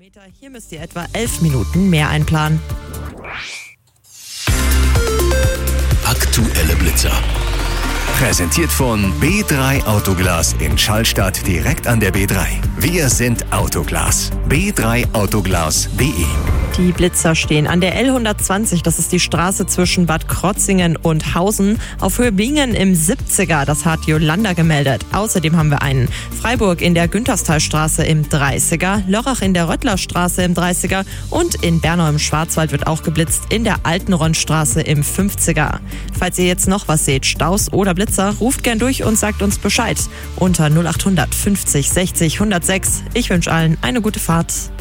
Kilometer. Hier müsst ihr etwa 11 Minuten mehr einplanen. Aktuelle Blitzer. Präsentiert von B3 Autoglas in Schallstadt direkt an der B3. Wir sind Autoglas. b3autoglas.de. Die Blitzer stehen an der L120, das ist die Straße zwischen Bad Krotzingen und Hausen. Auf Höhe Bingen im 70er, das hat Jolanda gemeldet. Außerdem haben wir einen Freiburg in der Günterstalstraße im 30er, Lörrach in der Röttlerstraße im 30er und in Bernau im Schwarzwald wird auch geblitzt in der Altenronnstraße im 50er. Falls ihr jetzt noch was seht, Staus oder Blitzer, ruft gern durch und sagt uns Bescheid unter 0800 50 60 106. Ich wünsche allen eine gute Fahrt.